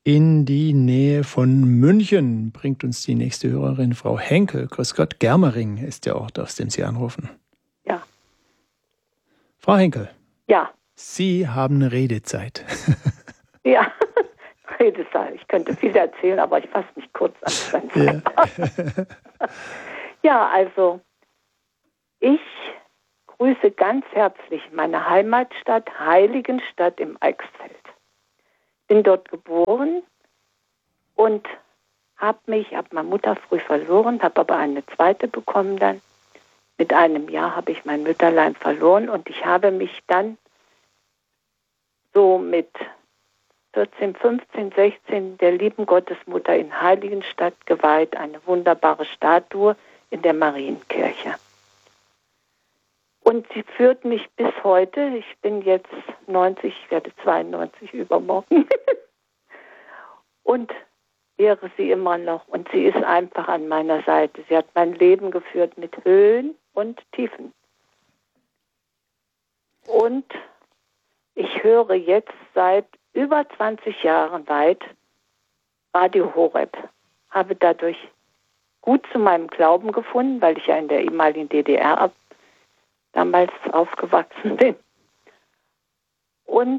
In die Nähe von München bringt uns die nächste Hörerin, Frau Henkel. Grüß Gott, Germering ist der Ort, aus dem Sie anrufen. Ja. Frau Henkel. Ja. Sie haben Redezeit. Ja, Redezeit. Ich könnte viel erzählen, aber ich fasse mich kurz an. Ja. Ja, also ich grüße ganz herzlich meine Heimatstadt Heiligenstadt im Eichsfeld. Bin dort geboren und habe meine Mutter früh verloren, habe aber eine zweite bekommen dann. Mit einem Jahr habe ich mein Mütterlein verloren und ich habe mich dann so mit 14, 15, 16 der lieben Gottesmutter in Heiligenstadt geweiht, eine wunderbare Statue in der Marienkirche. Und sie führt mich bis heute, ich bin jetzt 90, ich werde 92 übermorgen, und ehre sie immer noch. Und sie ist einfach an meiner Seite. Sie hat mein Leben geführt mit Höhen und Tiefen. Und ich höre jetzt seit über 20 Jahren weit Radio Horeb. Habe dadurch gut zu meinem Glauben gefunden, weil ich ja in der ehemaligen DDR damals aufgewachsen bin. Und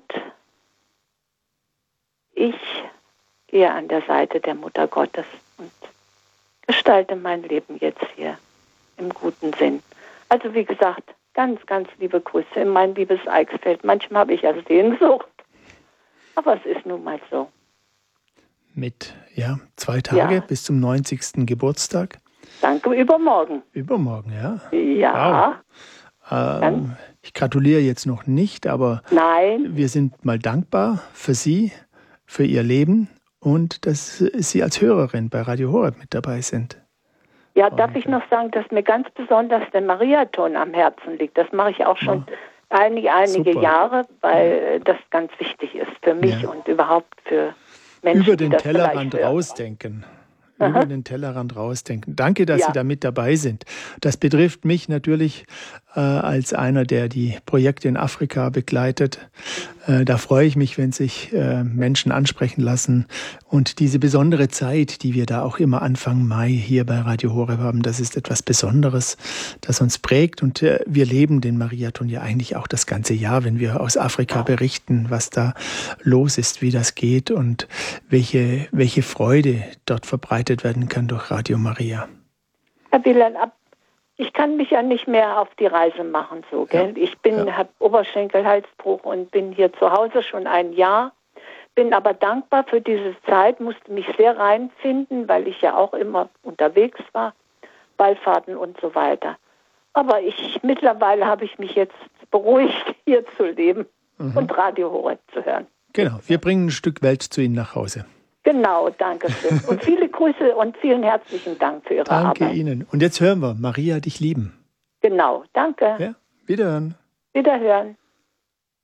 ich gehe an der Seite der Mutter Gottes und gestalte mein Leben jetzt hier im guten Sinn. Also wie gesagt, ganz, ganz liebe Grüße in mein liebes Eichsfeld. Manchmal habe ich ja Sehnsucht, aber es ist nun mal so. Mit 2 Tage bis zum 90. Geburtstag. Danke, übermorgen. Übermorgen, ja? Ja. Wow. Ich gratuliere jetzt noch nicht, aber nein, wir sind mal dankbar für Sie, für Ihr Leben und dass Sie als Hörerin bei Radio Horeb mit dabei sind. Ja, darf ich noch sagen, dass mir ganz besonders der Mariathon am Herzen liegt. Das mache ich auch schon einige Jahre, weil das ganz wichtig ist für mich und überhaupt für Menschen, über den die das Tellerrand rausdenken. Über den Tellerrand rausdenken. Danke, dass Sie da mit dabei sind. Das betrifft mich natürlich als einer, der die Projekte in Afrika begleitet. Da freue ich mich, wenn sich Menschen ansprechen lassen. Und diese besondere Zeit, die wir da auch immer Anfang Mai hier bei Radio Horeb haben, das ist etwas Besonderes, das uns prägt. Und wir leben den Mariathon ja eigentlich auch das ganze Jahr, wenn wir aus Afrika berichten, was da los ist, wie das geht und welche Freude dort verbreitet werden kann durch Radio Maria. Herr Wieland, ich kann mich ja nicht mehr auf die Reise machen, so, gell? Ich habe Oberschenkelhalsbruch und bin hier zu Hause schon ein Jahr, bin aber dankbar für diese Zeit, musste mich sehr reinfinden, weil ich ja auch immer unterwegs war, Wallfahrten und so weiter. Aber mittlerweile habe ich mich jetzt beruhigt, hier zu leben und Radio Horeb zu hören. Genau, wir bringen ein Stück Welt zu Ihnen nach Hause. Genau, danke schön. Und viele Grüße und vielen herzlichen Dank für Ihre Arbeit. Danke Ihnen. Und jetzt hören wir Maria dich lieben. Genau, danke. Ja, wiederhören. Wiederhören.